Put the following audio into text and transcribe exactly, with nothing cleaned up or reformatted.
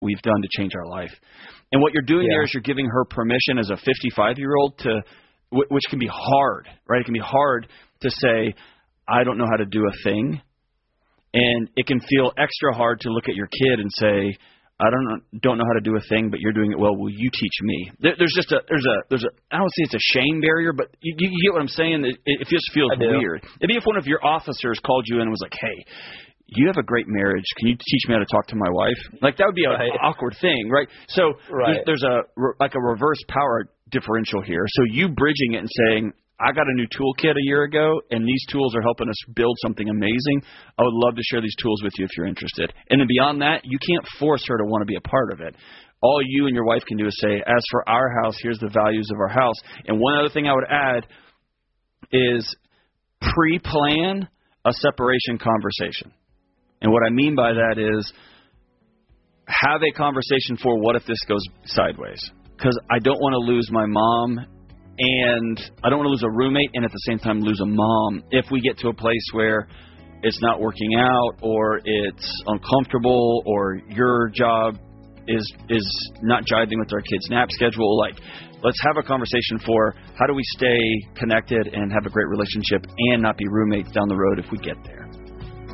we've done to change our life. And what you're doing yeah. there is you're giving her permission as a fifty-five-year-old to, which can be hard, right? It can be hard to say, I don't know how to do a thing. And it can feel extra hard to look at your kid and say, I don't know, don't know how to do a thing, but you're doing it well. Will you teach me? There, there's just a, there's a, there's a, I don't say it's a shame barrier, but you, you get what I'm saying? It, it just feels weird. It'd be if one of your officers called you in and was like, hey, you have a great marriage. Can you teach me how to talk to my wife? Like, that would be an right. awkward thing, right? So right. there's, there's a, like a reverse power differential here. So you bridging it and saying, I got a new toolkit a year ago, and these tools are helping us build something amazing. I would love to share these tools with you if you're interested. And then beyond that, you can't force her to want to be a part of it. All you and your wife can do is say, as for our house, here's the values of our house. And one other thing I would add is pre-plan a separation conversation. And what I mean by that is have a conversation for what if this goes sideways? Because I don't want to lose my mom, and I don't want to lose a roommate and at the same time lose a mom if we get to a place where it's not working out or it's uncomfortable or your job is is not jiving with our kids' nap schedule. Like, let's have a conversation for how do we stay connected and have a great relationship and not be roommates down the road if we get there.